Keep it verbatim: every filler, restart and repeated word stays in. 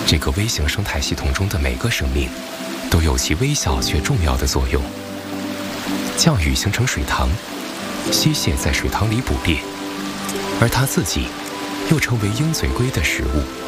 这个微型生态系统中的每个生命都有其微小却重要的作用。降雨形成水塘，溪蟹在水塘里捕猎，而它自己又成为鹰嘴龟的食物。